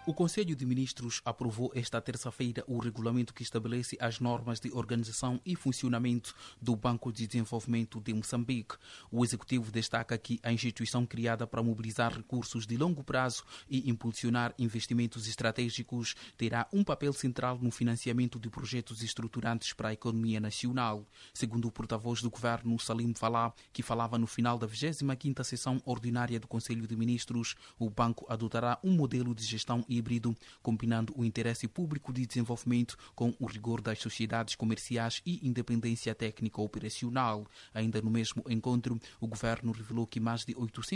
O Conselho de Ministros aprovou esta terça-feira o regulamento que estabelece as normas de organização e funcionamento do Banco de Desenvolvimento de Moçambique. O Executivo destaca que a instituição criada para mobilizar recursos de longo prazo e impulsionar investimentos estratégicos terá um papel central no financiamento de projetos estruturantes para a economia nacional. Segundo o porta-voz do Governo, Salim Falá, que falava no final da 25ª sessão ordinária do Conselho de Ministros, o banco adotará um modelo de gestão híbrido, combinando o interesse público de desenvolvimento com o rigor das sociedades comerciais e independência técnica operacional. Ainda no mesmo encontro, o governo revelou que mais de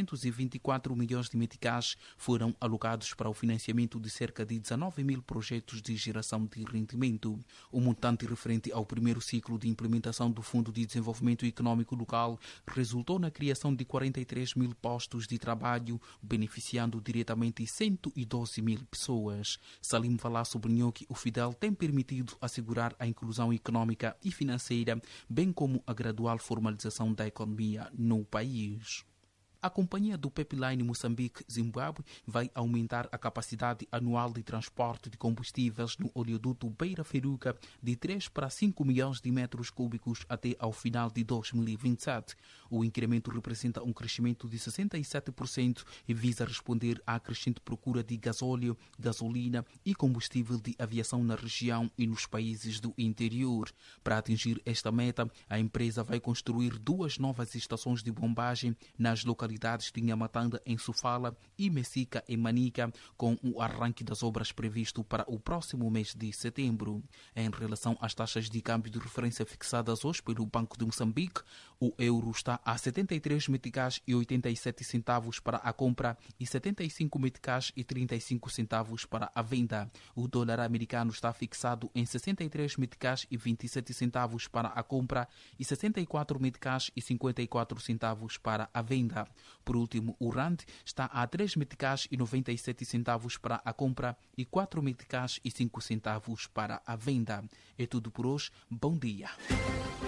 824 milhões de meticais foram alocados para o financiamento de cerca de 19 mil projetos de geração de rendimento. O montante referente ao primeiro ciclo de implementação do Fundo de Desenvolvimento Econômico Local resultou na criação de 43 mil postos de trabalho, beneficiando diretamente 112 mil pessoas. Salim Falá sublinhou que o FIDEL tem permitido assegurar a inclusão econômica e financeira, bem como a gradual formalização da economia no país. A companhia do Pipeline Moçambique-Zimbábue vai aumentar a capacidade anual de transporte de combustíveis no oleoduto Beira-Feruca de 3 para 5 milhões de metros cúbicos até ao final de 2027. O incremento representa um crescimento de 67% e visa responder à crescente procura de gasóleo, gasolina e combustível de aviação na região e nos países do interior. Para atingir esta meta, a empresa vai construir 2 novas estações de bombagem nas localidades de Nhamatanda, em Sofala, e Messica, em Manica, com o arranque das obras previsto para o próximo mês de setembro. Em relação às taxas de câmbio de referência fixadas hoje pelo Banco de Moçambique, o euro está a 73 meticais e 87 centavos para a compra e 75 meticais e 35 centavos para a venda. O dólar americano está fixado em 63 meticais e 27 centavos para a compra e 64 meticais e 54 centavos para a venda. Por último, o rand está a 3 meticais e 97 centavos para a compra e 4 meticais e 5 centavos para a venda. É tudo por hoje. Bom dia.